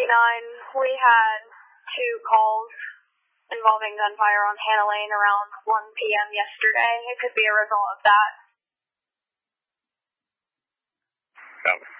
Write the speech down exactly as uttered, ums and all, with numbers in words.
nine, we had two calls involving gunfire on Hannah Lane around one p.m. yesterday. It could be a result of that. Copy.